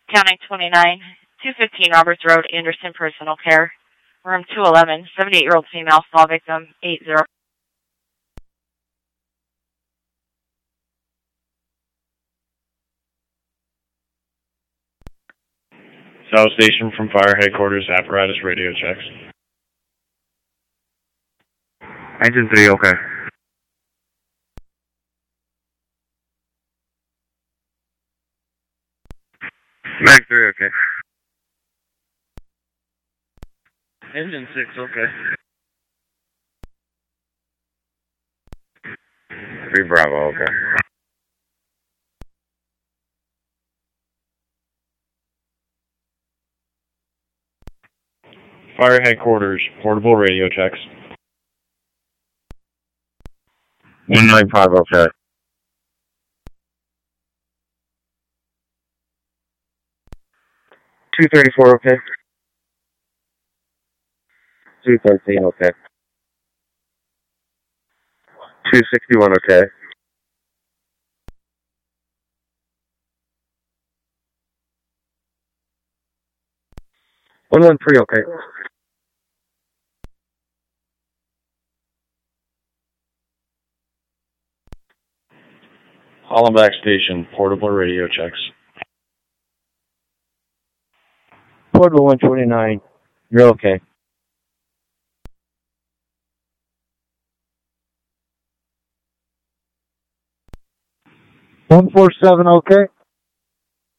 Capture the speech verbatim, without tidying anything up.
County twenty-nine, two fifteen Roberts Road, Anderson Personal Care. Room two eleven, seventy-eight-year-old female, fall victim, eight zero. South Station from Fire Headquarters, apparatus radio checks. Engine three, okay. Mag three, okay. Engine six, okay. three Bravo, okay. Fire Headquarters, portable radio checks. one nine five, okay. two thirty-four, okay. two thirteen, okay. two sixty-one, okay. one one three, okay. Hollenbach Station, portable radio checks. Portable one twenty-nine, you're okay. one four seven, okay.